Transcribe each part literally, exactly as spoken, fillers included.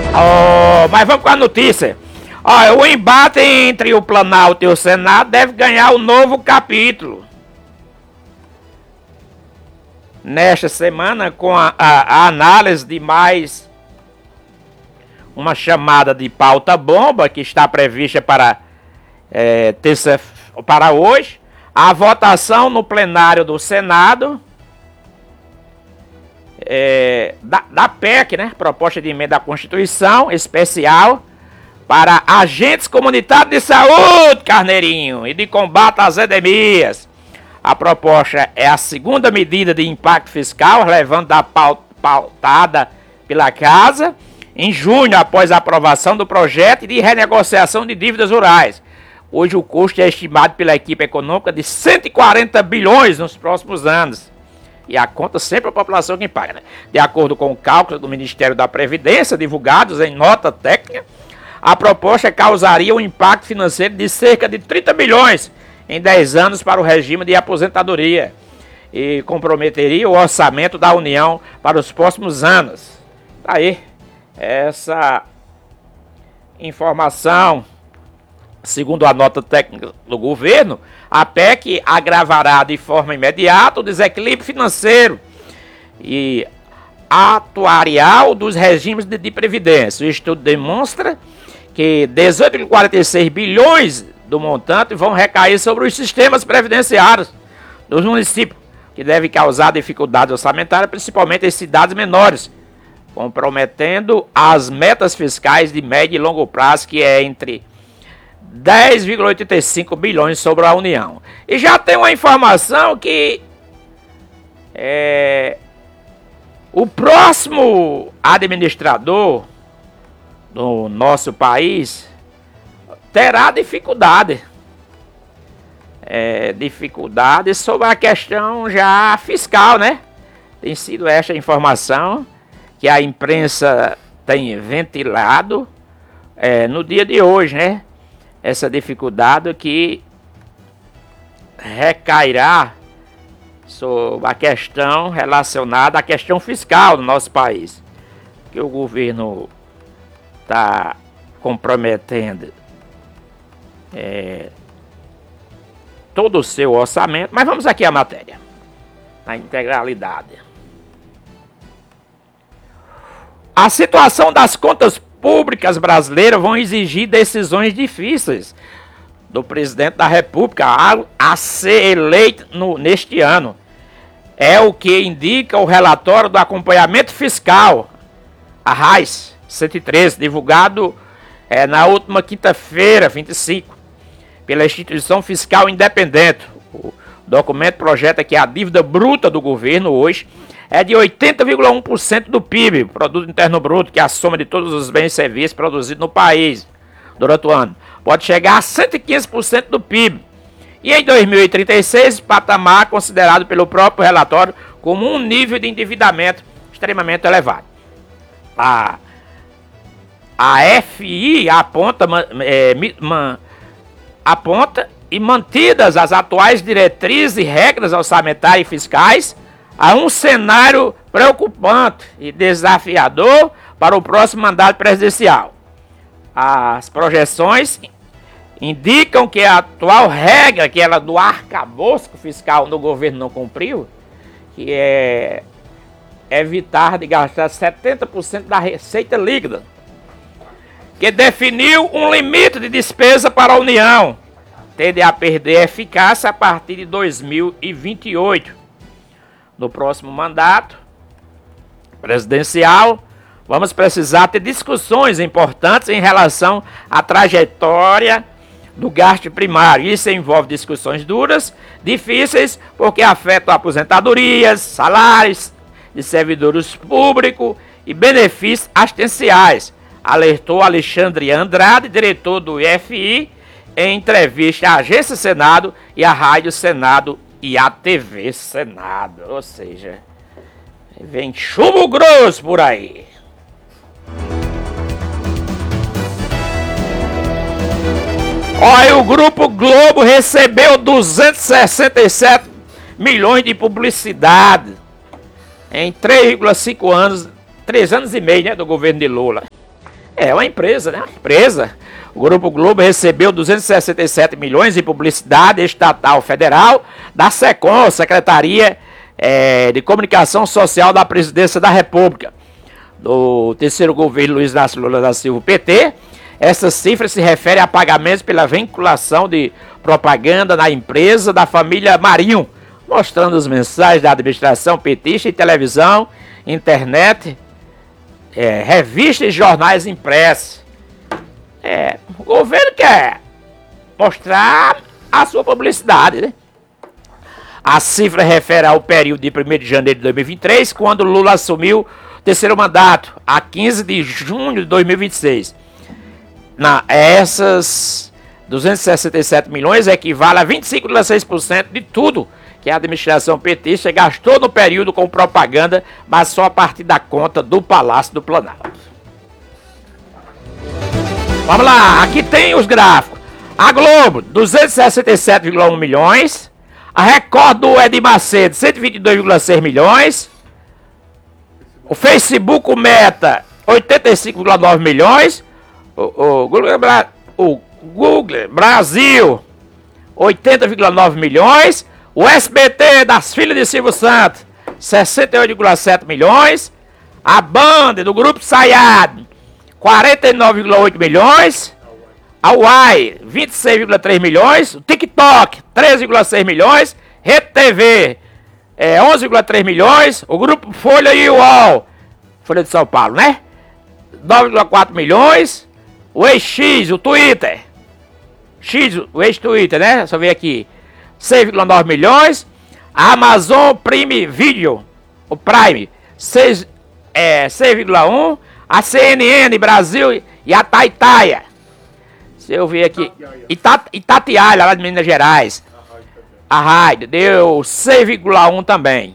Oh, mas vamos com a notícia. Olha, o embate entre o Planalto e o Senado deve ganhar um novo capítulo. Nesta semana, com a, a, a análise de mais uma chamada de pauta-bomba que está prevista para, é, terça, para hoje, a votação no plenário do Senado é, da, da P E C, né, proposta de emenda à Constituição especial para agentes comunitários de saúde, Carneirinho, e de combate às endemias. A proposta é a segunda medida de impacto fiscal, levando da pautada pela Casa, em junho, após a aprovação do projeto de renegociação de dívidas rurais. Hoje o custo é estimado pela equipe econômica de cento e quarenta bilhões nos próximos anos. E a conta sempre a população quem paga, né? De acordo com o cálculo do Ministério da Previdência, divulgados em nota técnica, a proposta causaria um impacto financeiro de cerca de trinta bilhões em dez anos para o regime de aposentadoria e comprometeria o orçamento da União para os próximos anos. Tá aí essa informação. Segundo a nota técnica do governo, a P E C agravará de forma imediata o desequilíbrio financeiro e atuarial dos regimes de, de previdência. O estudo demonstra que dezoito vírgula quarenta e seis bilhões do montante vão recair sobre os sistemas previdenciários dos municípios, que deve causar dificuldades orçamentárias, principalmente em cidades menores, comprometendo as metas fiscais de médio e longo prazo, que é entre dez vírgula oitenta e cinco bilhões sobre a União. E já tem uma informação que é, o próximo administrador do nosso país terá dificuldade. É, dificuldade sobre a questão já fiscal, né? Tem sido esta informação que a imprensa tem ventilado é, no dia de hoje, né? Essa dificuldade que recairá sobre a questão relacionada à questão fiscal do nosso país, que o governo está comprometendo é, todo o seu orçamento. Mas vamos aqui à matéria, na integralidade. A situação das contas públicas brasileiras vão exigir decisões difíceis do presidente da República a, a ser eleito no, neste ano. É o que indica o relatório do acompanhamento fiscal, a R A I S cento e treze, divulgado é, na última quinta-feira, vinte e cinco, pela Instituição Fiscal Independente. O documento projeta que a dívida bruta do governo hoje é de oitenta vírgula um por cento do P I B, Produto Interno Bruto, que é a soma de todos os bens e serviços produzidos no país durante o ano. Pode chegar a cento e quinze por cento do P I B. E em dois mil e trinta e seis, patamar considerado pelo próprio relatório como um nível de endividamento extremamente elevado. A, a F I aponta, é, man, aponta e mantidas as atuais diretrizes e regras orçamentárias e fiscais, há um cenário preocupante e desafiador para o próximo mandato presidencial. As projeções indicam que a atual regra, que ela do arcabouço fiscal no governo não cumpriu, que é evitar de gastar setenta por cento da receita líquida, que definiu um limite de despesa para a União, tende a perder eficácia a partir de dois mil e vinte e oito. No próximo mandato presidencial, vamos precisar ter discussões importantes em relação à trajetória do gasto primário. Isso envolve discussões duras, difíceis, porque afetam aposentadorias, salários de servidores públicos e benefícios assistenciais, alertou Alexandre Andrade, diretor do I F I, em entrevista à Agência Senado e à Rádio Senado e a T V Senado. Ou seja, vem chumbo grosso por aí. Olha, o Grupo Globo recebeu duzentos e sessenta e sete milhões de publicidade em três vírgula cinco anos, três anos e meio, né, do governo de Lula. É uma empresa, né? Uma empresa. O Grupo Globo recebeu duzentos e sessenta e sete milhões em publicidade estatal federal da SECOM, Secretaria é, de Comunicação Social da Presidência da República, do terceiro governo Luiz Inácio Lula da Silva, P T. Essa cifra se refere a pagamentos pela vinculação de propaganda na empresa da família Marinho, mostrando as mensagens da administração petista em televisão, internet, é, revistas e jornais impressos. É, o governo quer mostrar a sua publicidade, né? A cifra refere ao período de primeiro de janeiro de dois mil e vinte e três, quando Lula assumiu o terceiro mandato, a quinze de junho de dois mil e vinte e seis. Na, essas duzentos e sessenta e sete milhões equivale a vinte e cinco vírgula seis por cento de tudo que a administração petista gastou no período com propaganda, mas só a partir da conta do Palácio do Planalto. Vamos lá, aqui tem os gráficos. A Globo, duzentos e sessenta e sete vírgula um milhões. A Record do Edir Macedo, cento e vinte e dois vírgula seis milhões. O Facebook, o Meta, oitenta e cinco vírgula nove milhões. O, o, Google, o Google Brasil, oitenta vírgula nove milhões. O S B T das filhas de Silvio Santos, sessenta e oito vírgula sete milhões. A Band do Grupo Sayad, quarenta e nove vírgula oito milhões. A Uai, vinte e seis vírgula três milhões. O TikTok, treze vírgula seis milhões. Rede T V, é, onze vírgula três milhões. O Grupo Folha e o U O L, Folha de São Paulo, né? nove vírgula quatro milhões. O X, o Twitter. X, o ex-Twitter, né? Só ver aqui. seis vírgula nove milhões. A Amazon Prime Video, o Prime, seis vírgula um. A C N N Brasil e a Taitaia. Se eu ver aqui. Itat, Itatiaia, lá de Minas Gerais. A Rádio deu seis vírgula um também.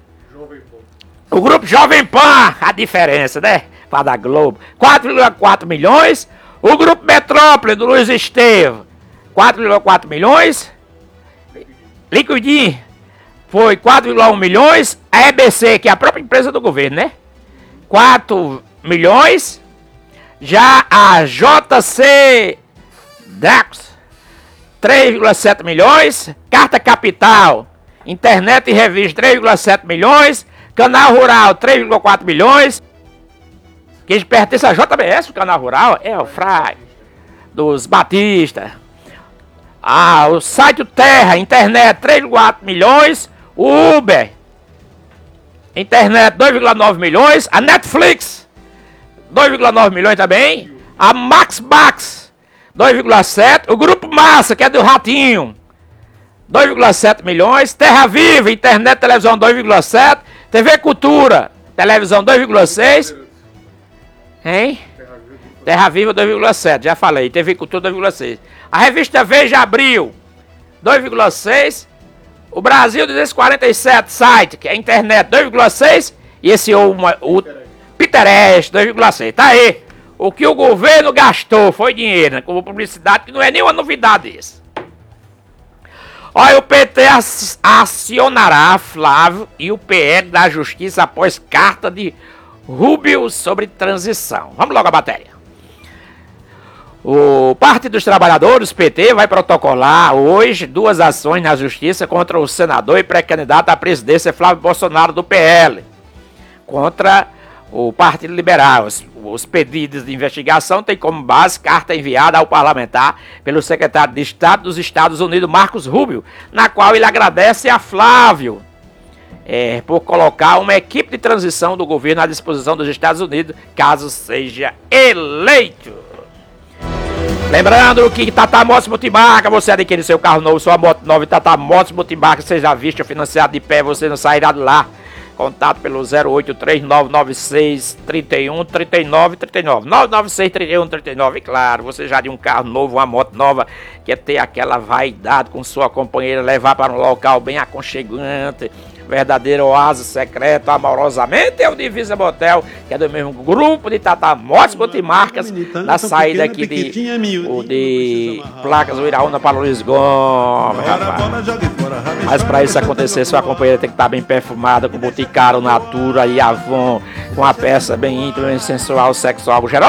O Grupo Jovem Pan, a diferença, né? Para da Globo, quatro vírgula quatro milhões. O Grupo Metrópole do Luiz Estevam, quatro vírgula quatro milhões. Liquidinho foi quatro vírgula um milhões. A E B C, que é a própria empresa do governo, né? quatro milhões. Já a J C Dax, três vírgula sete milhões. Carta Capital, internet e revista, três vírgula sete milhões. Canal Rural, três vírgula quatro milhões. Que pertence a J B S, o Canal Rural, é o Frag dos Batista. Ah, o site Terra, internet, três vírgula quatro milhões. O Uber, internet, dois vírgula nove milhões. A Netflix, dois vírgula nove milhões também. A Maxbax, dois vírgula sete. O Grupo Massa, que é do Ratinho, dois vírgula sete milhões. Terra Viva, internet, televisão, dois vírgula sete. T V Cultura, televisão, dois vírgula seis. Hein? Terra Viva, dois vírgula sete, já falei. T V Cultura, dois vírgula seis. A revista Veja Abril, dois vírgula seis. O Brasil duzentos e quarenta e sete, site, que é a internet, dois vírgula seis. E esse o, o Pinterest, dois vírgula seis. Tá aí. O que o governo gastou foi dinheiro, né? Como publicidade, que não é nenhuma novidade isso. Olha, o P T acionará Flávio e o P L da Justiça após carta de Rubio sobre transição. Vamos logo à matéria. O Partido dos Trabalhadores, P T, vai protocolar hoje duas ações na Justiça contra o senador e pré-candidato à presidência Flávio Bolsonaro do P L, contra o Partido Liberal. Os, os pedidos de investigação têm como base carta enviada ao parlamentar pelo secretário de Estado dos Estados Unidos, Marcos Rubio, na qual ele agradece a Flávio É, por colocar uma equipe de transição do governo à disposição dos Estados Unidos, caso seja eleito. Lembrando que Tata Motos Multimarca, você adquire seu carro novo, sua moto nova, Tata Motos Multimarca, seja visto financiado de pé, você não sairá de lá. Contato pelo zero oito três nove nove seis três um três nove três nove, nove nove seis três um três nove. E claro, você já de um carro novo, uma moto nova, quer ter aquela vaidade com sua companheira, levar para um local bem aconchegante, verdadeiro oásis secreto, amorosamente, é o Divisa Motel, que é do mesmo grupo de Tata Motos Multimarcas, na saída aqui de, o de Placas Uiraúna para Luiz Gomes, rapaz. Mas para isso acontecer, sua companheira tem que estar bem perfumada, com Boticário, Natura e Avon, com a peça bem íntima, bem sensual, sexual, geral.